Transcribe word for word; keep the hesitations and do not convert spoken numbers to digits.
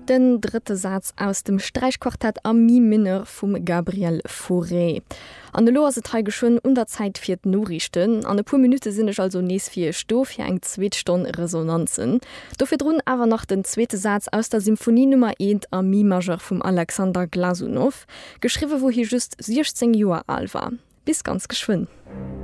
Den dritte Satz aus dem Streichquartett am Mi Mineur vum Gabriel Fauré. An de Loer se teige schon unter Zeit fir Norrichten. An e pu Minute sinnnech also nees fir Stoff fir eng Zzweetstonn Resonanzen. Dofir runn awer noch den zweete Satz aus der Symphonie Nummer eins am Mi Majeur vum Alexander Glasunow, geschriwe wo hi just sechzehn Joer alt war. Bis ganz geschwind.